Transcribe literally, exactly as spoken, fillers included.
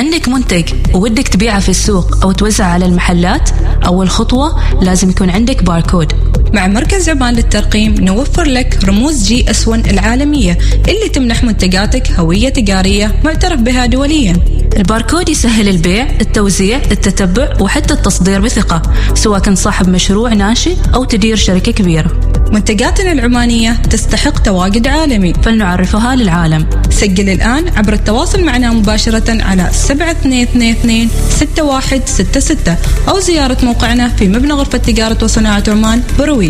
عندك منتج وودك تبيعه في السوق أو توزع على المحلات، أول خطوة لازم يكون عندك باركود. مع مركز عمان للترقيم نوفر لك رموز جي اس واحد العالمية اللي تمنح منتجاتك هوية تجارية معترف بها دوليا. الباركود يسهل البيع، التوزيع، التتبع وحتى التصدير بثقة، سواء كنت صاحب مشروع ناشئ أو تدير شركة كبيرة. منتجاتنا العمانية تستحق تواجد عالمي، فلنعرفها للعالم. سجل الآن عبر التواصل معنا مباشرة على سبعة اثنين اثنين اثنين ستة واحد ستة ستة أو زيارة موقعنا في مبنى غرفة تجارة وصناعة عمان بروي.